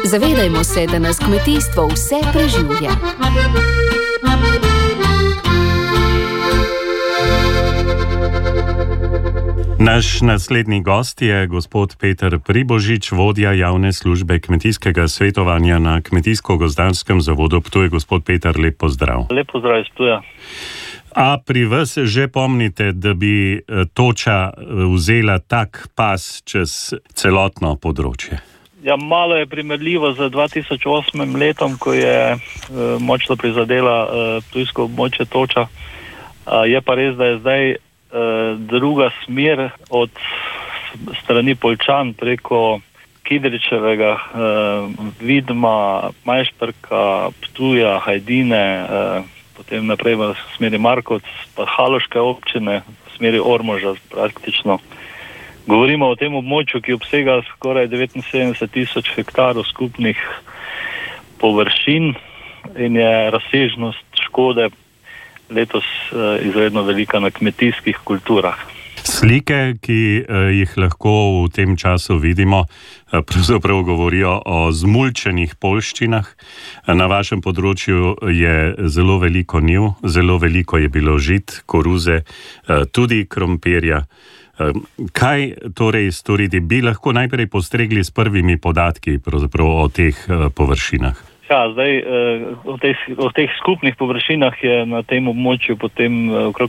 Zavedajmo se, da nas kmetijstvo vse preživlja. Naš naslednji gost je gospod Peter Pribožič, vodja javne službe kmetijskega svetovanja na Kmetijsko-gozdarskem zavodu Ptuj. Gospod Peter, lep pozdrav. Lep pozdrav iz Ptuja. A pri vas že pomnite, da bi toča vzela tak pas čez celotno področje? Ja, malo je primerljivo z 2008 letom, ko je močno prizadela ptujsko območje toča. Je pa res, da je zdaj druga smer od strani Poljčan preko Kidričevega, Vidma, Majšperka, Ptuja, Hajdine, potem naprej v smeri Markovc, pa Haloške občine, v smeri Ormoža praktično. Govorimo o tem območju, ki obsega skoraj 79,000 hektarov skupnih površin in je razsežnost škode letos izredno velika na kmetijskih kulturah. Slike, ki jih lahko v tem času vidimo, pravzaprav govorijo o zmulčenih poljščinah. Na vašem področju je zelo veliko njiv, zelo veliko je bilo žit, koruze, tudi krompirja. Kaj torej storiti? Bi lahko najprej postregli s prvimi podatki pravzaprav o teh površinah? Ja, zdaj o teh skupnih površinah je na tem območju potem okrog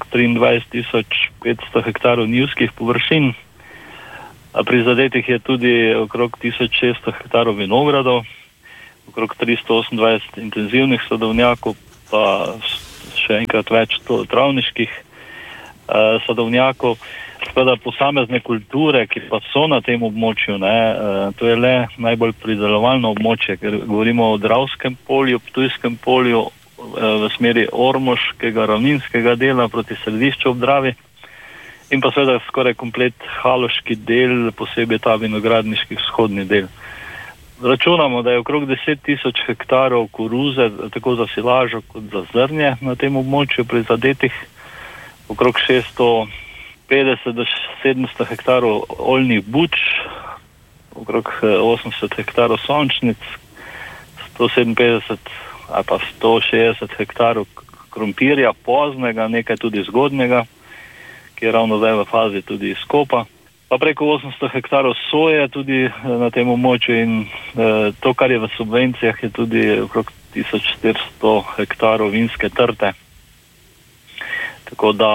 23,500 hektarov njivskih površin. Prizadetih je tudi okrog 1600 hektarov vinogradov, okrog 328 intenzivnih sadovnjakov, pa še enkrat več travniških sadovnjakov. Seveda posamezne kulture, ki pa so na tem območju, to je le najbolj pridelovalno območje, ker govorimo o Dravskem polju, Ptujskem polju, v smeri Ormoškega, ravninskega dela proti središču ob Dravi in pa seveda skoraj komplet haloški del, posebej ta vinogradniški vzhodni del. Računamo, da je okrog 10,000 hektarov koruze, tako za silažo kot za zrnje na tem območju prizadetih, okrog 650 do 700 hektarov oljnih buč, okrog 80 hektarov sončnic, 157 ali pa 160 hektarov krompirja poznega, nekaj tudi zgodnjega, ki je ravno zdaj v fazi tudi izkopa, pa preko 800 hektarov soje tudi na tem območju in to, kar je v subvencijah, je tudi okrog 1400 hektarov vinske trte. Tako da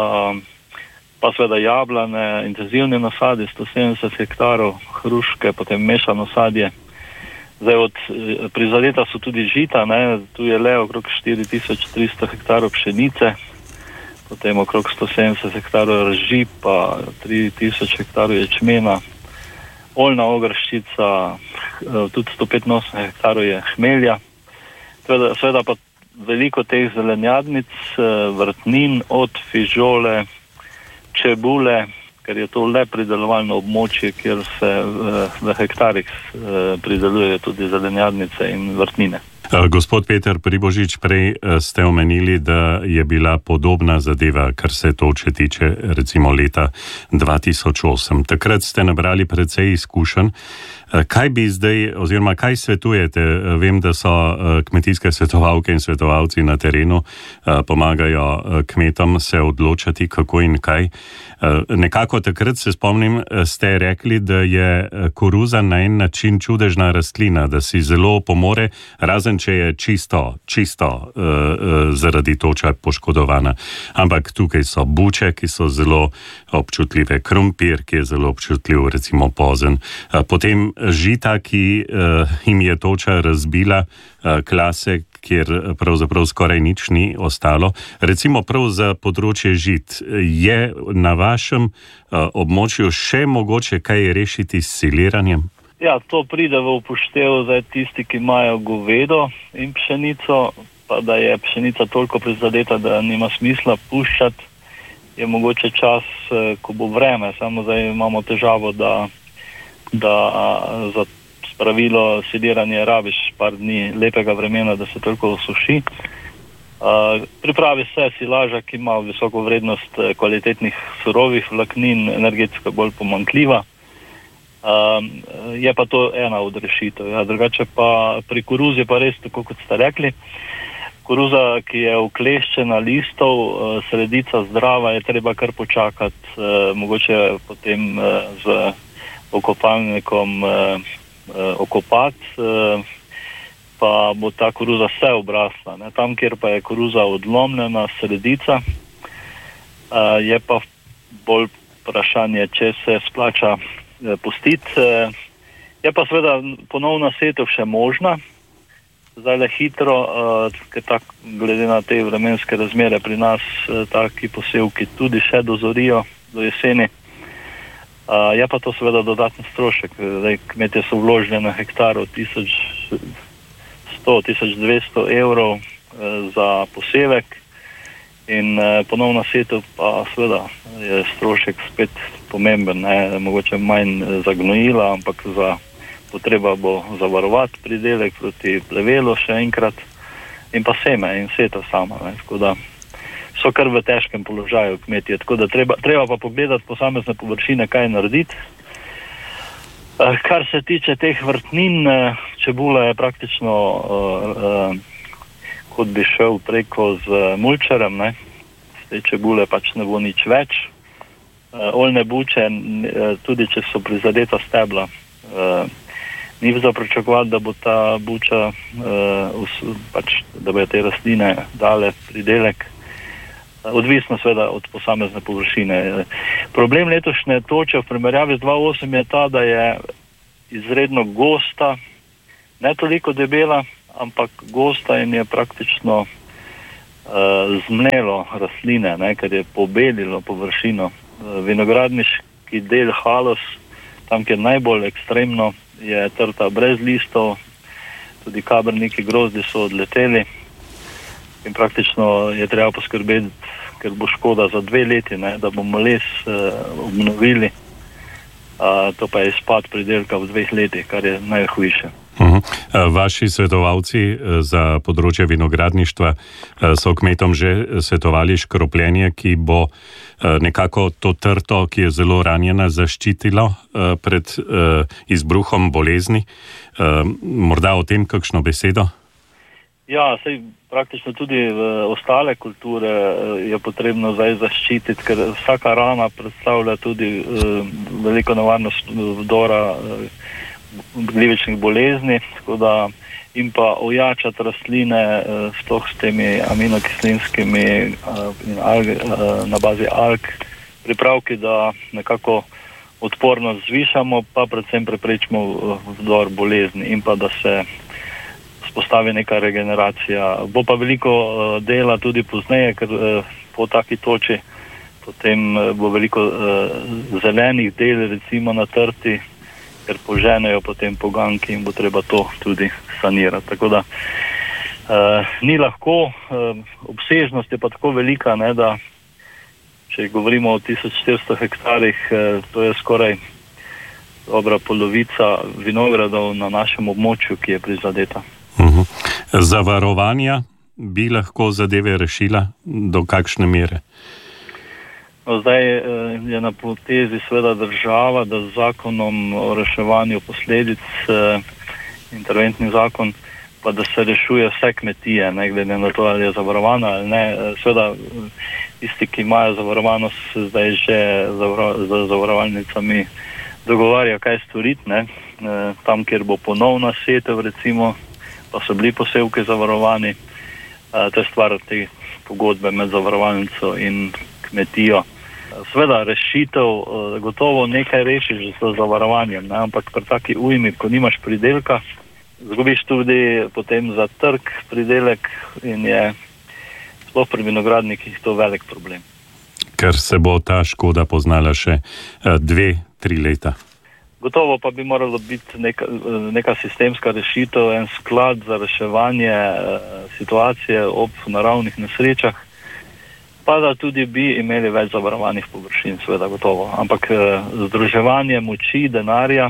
pa seveda jablane, intenzivne nasadi, 170 hektarov, hruške, potem mešano sadje. Zdaj prizadeta so tudi žita, tu je le okrog 4300 hektarov pšenice, potem okrog 170 hektarov rži, pa 3000 hektarov ječmena, oljna ogrščica, tudi 185 hektarov je hmelja. Seveda pa veliko teh zelenjadnic, vrtnin, od fižole, čebule, ker je to le pridelovalno območje, kjer se v hektarih pridelujejo tudi zelenjadnice in vrtnine. Gospod Peter Pribožič, prej ste omenili, da je bila podobna zadeva, kar se toče tiče recimo leta 2008. Takrat ste nabrali precej izkušenj. Kaj bi zdaj, oziroma kaj svetujete? Vem, da so kmetijske svetovalke in svetovalci na terenu, pomagajo kmetom se odločati, kako in kaj. Nekako takrat se spomnim, ste rekli, da je koruza na en način čudežna rastlina, da si zelo pomore, razen če je čisto zaradi toča poškodovana. Ampak tukaj so buče, ki so zelo občutljive, krompir, ki je zelo občutljiv, recimo pozen, potem žita, ki jim je toča razbila klase, kjer pravzaprav skoraj nič ni ostalo. Recimo prav za področje žit, je na vašem območju še mogoče kaj rešiti s siliranjem? Ja, to pride v upoštev za tisti, ki imajo govedo in pšenico, pa da je pšenica toliko prizadeta, da nima smisla puščati, je mogoče čas, ko bo vreme. Samo zdaj imamo težavo, da za pravilo siliranje rabiš par dni lepega vremena, da se toliko osuši. Pripravi se silaža, ki ima visoko vrednost kvalitetnih surovih vlaknin, energetsko bolj pomanjkljiva. Je pa to ena od rešitev. Ja. Drugače pa pri koruzi pa res, tako kot ste rekli, koruza, ki je ukleščena listov, sredica zdrava, je treba kar počakati, mogoče potem z okopalnikom okopati, pa bo ta koruza vse obrasla. Ne. Tam, kjer pa je koruza odlomljena, sredica, je pa bolj vprašanje, če se splača pustiti. Je pa seveda ponovna setev še možna, zdaj le hitro, ker glede na te vremenske razmere pri nas taki posevki tudi še dozorijo do jeseni. Je pa to seveda dodatni strošek. Kmetje so vložili na hektaru 1100-1200 evrov za posevek in ponovna setev pa seveda je strošek spet pomemben, ne? Mogoče manj za gnojila, ampak potreba bo zavarovati pridelek proti plevelu še enkrat in pa seme in setev sama. Ne? Tako da so kar v težkem položaju kmetje, tako da treba pa pogledati posamezne površine, kaj narediti. Kar se tiče teh vrtnin, čebula je praktično kot bi šel preko z mulčerem, ne? Z te čebule pač ne bo nič več. Oljne buče, tudi če so prizadeta stebla, ni za pričakovati, da bo ta buča, pač, da bo te rastline dale pridelek. Odvisno seveda od posamezne površine. Problem letošnje toče v primerjavi z 2008 je ta, da je izredno gosta, ne toliko debela, ampak gosta in je praktično zmlelo rastline, ne, ker je pobelilo površino. Vinogradniški del Halos, tam, kjer najbolj ekstremno, je trta brez listov, tudi kabrniki grozdi so odleteli in praktično je treba poskrbeti, ker bo škoda za 2 leti, ne, da bomo les obnovili. To pa je izpad pridelka v 2 letih, kar je najhujše. Vaši svetovalci za področje vinogradništva so kmetom že svetovali škropljenje, ki bo nekako to trto, ki je zelo ranjena, zaščitilo pred izbruhom bolezni. Morda o tem kakšno besedo? Ja, sej praktično tudi ostale kulture je potrebno zdaj zaščititi, ker vsaka rana predstavlja tudi veliko nevarnost vdora glivičnih bolezni, tako da in pa ojačati rastline sploh s temi aminokislinskimi na bazi alg pripravki, da nekako odpornost zvišamo, pa predvsem preprečimo vdor bolezni in pa da se spostavi neka regeneracija. Bo pa veliko dela tudi pozneje, ker po taki toči potem bo veliko zelenih del recimo na trti, ker poženejo potem poganki in bo treba to tudi sanirati. Tako da ni lahko, obsežnost je pa tako velika, ne, da če govorimo o 1400 hektarjih, to je skoraj dobra polovica vinogradov na našem območju, ki je prizadeta. Zavarovanja bi lahko zadeve rešila do kakšne mere? No, zdaj je na potezi seveda država, da z zakonom o reševanju posledic, interventni zakon, pa da se rešuje vse kmetije, ne glede na to, ali je zavarovana ali ne. Seveda tisti, ki imajo zavarovanost, zdaj že z zavarovalnicami dogovarja, kaj storiti, ne. Tam, kjer bo ponovna setev, recimo, pa so bili posevki zavarovani. To je stvar te pogodbe med zavarovalnico in kmetijo. Sveda rešitev, gotovo nekaj rešiš z zavarovanjem, ne? Ampak pri taki ujmi, ko nimaš pridelka, zgubiš tudi potem za trg pridelek in je sploh pri vinogradnikih to velik problem. Ker se bo ta škoda poznala še 2-3 leta. Gotovo pa bi moralo biti neka sistemska rešitev, en sklad za reševanje situacije ob naravnih nesrečah, pa da tudi bi imeli več zavarovanih površin, seveda gotovo. Ampak združevanje moči, denarja,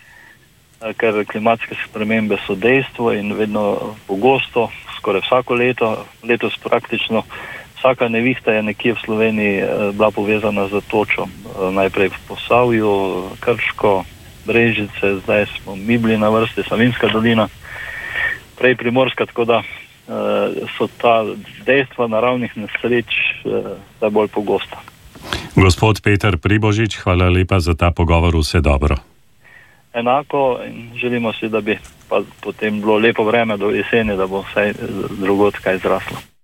ker klimatske spremembe so dejstvo in vedno pogosto, skoraj vsako leto, letos praktično vsaka nevihta je nekje v Sloveniji bila povezana z točo. Najprej v Posavju, Krško, Brežice, zdaj smo mi bili na vrsti, Savinjska dolina, prej Primorska, tako da so ta dejstva naravnih nesreč da bolj pogosta. Gospod Peter Pribožič, hvala lepa za ta pogovor, vse dobro. Enako in želimo si, da bi pa potem bilo lepo vreme do jeseni, da bo vsaj drugod kaj zraslo.